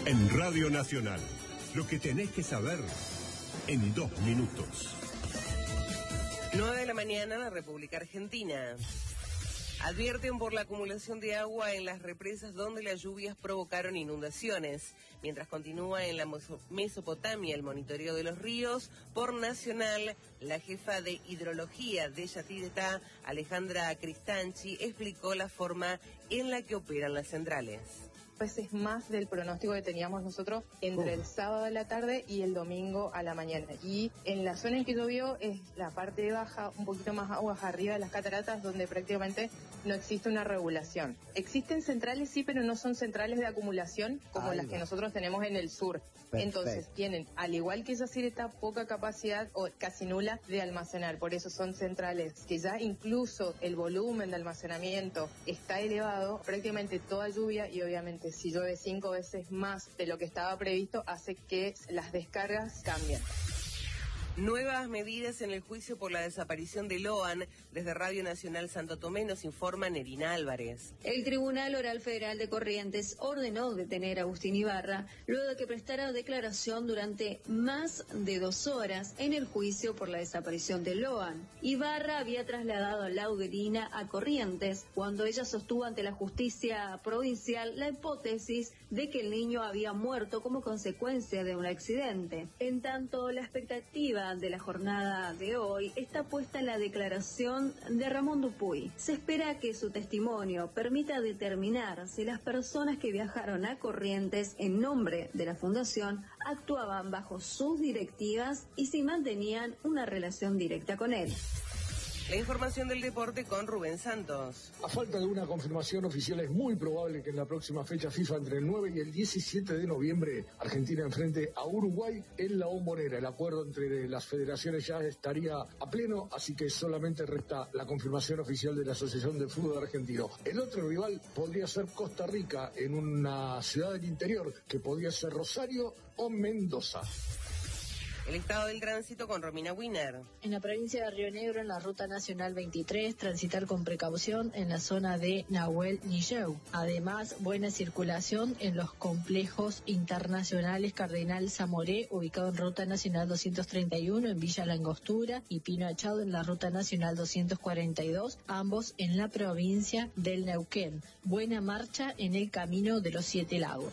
En Radio Nacional, lo que tenés que saber en 2 minutos. 9 de la mañana en la República Argentina. Advierten por la acumulación de agua en las represas donde las lluvias provocaron inundaciones. Mientras continúa en la Mesopotamia el monitoreo de los ríos, por Nacional, la jefa de hidrología de Yacyretá, Alejandra Cristanchi, explicó la forma en la que operan las centrales. Veces más del pronóstico que teníamos nosotros entre el sábado a la tarde y el domingo a la mañana. Y en la zona en que llovió es la parte baja, un poquito más aguas arriba de las cataratas, donde prácticamente no existe una regulación. Existen centrales, sí, pero no son centrales de acumulación como las que nosotros tenemos en el sur. Perfecto. Entonces tienen, al igual que Yacyretá, poca capacidad o casi nula de almacenar. Por eso son centrales que ya incluso el volumen de almacenamiento está elevado. Prácticamente toda lluvia, y obviamente si llueve 5 veces más de lo que estaba previsto, hace que las descargas cambien. Nuevas medidas en el juicio por la desaparición de Loan. Desde Radio Nacional Santo Tomé nos informa Nerina Álvarez. El Tribunal Oral Federal de Corrientes ordenó detener a Agustín Ibarra luego de que prestara declaración durante más de 2 horas en el juicio por la desaparición de Loan. Ibarra había trasladado a Laudelina a Corrientes cuando ella sostuvo ante la justicia provincial la hipótesis de que el niño había muerto como consecuencia de un accidente. En tanto, la expectativa de la jornada de hoy está puesta en la declaración de Ramón Dupuy. Se espera que su testimonio permita determinar si las personas que viajaron a Corrientes en nombre de la fundación actuaban bajo sus directivas y si mantenían una relación directa con él. La información del deporte con Rubén Santos. A falta de una confirmación oficial, es muy probable que en la próxima fecha FIFA, entre el 9 y el 17 de noviembre, Argentina enfrente a Uruguay en la Bombonera. El acuerdo entre las federaciones ya estaría a pleno, así que solamente resta la confirmación oficial de la Asociación de Fútbol Argentino. El otro rival podría ser Costa Rica, en una ciudad del interior, que podría ser Rosario o Mendoza. El estado del tránsito con Romina Wiener. En la provincia de Río Negro, en la ruta nacional 23, transitar con precaución en la zona de Nahuel Nilleu. Además, buena circulación en los complejos internacionales Cardenal Zamoré, ubicado en ruta nacional 231 en Villa La Angostura, y Pino Achado en la ruta nacional 242, ambos en la provincia del Neuquén. Buena marcha en el camino de los 7 lagos.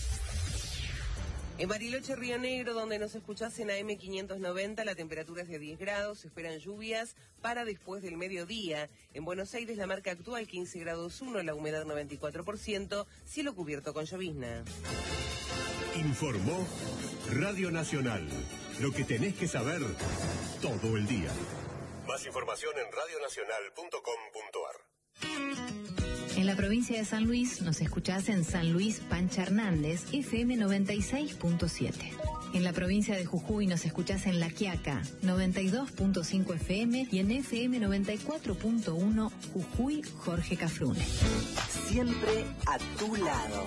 En Bariloche, Río Negro, donde nos escuchás en AM 590, la temperatura es de 10 grados, se esperan lluvias para después del mediodía. En Buenos Aires, la marca actual 15 grados 1, la humedad 94%, cielo cubierto con llovizna. Informó Radio Nacional, lo que tenés que saber todo el día. Más información en radionacional.com.ar. En la provincia de San Luis nos escuchás en San Luis Pancha Hernández, FM 96.7. En la provincia de Jujuy nos escuchás en La Quiaca, 92.5 FM y en FM 94.1 Jujuy Jorge Cafrune. Siempre a tu lado.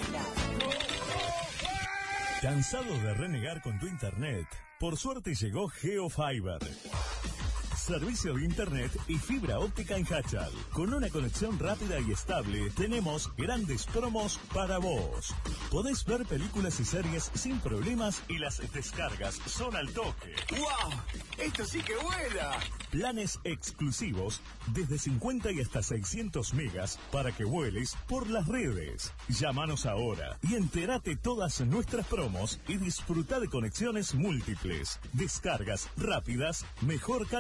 ¿Cansado de renegar con tu internet? Por suerte llegó GeoFiber. Servicio de internet y fibra óptica en Hachal. Con una conexión rápida y estable, tenemos grandes promos para vos. Podés ver películas y series sin problemas y las descargas son al toque. ¡Wow! ¡Esto sí que vuela! Planes exclusivos desde 50 y hasta 600 megas para que vueles por las redes. Llámanos ahora y entérate todas nuestras promos y disfruta de conexiones múltiples, descargas rápidas, mejor calidad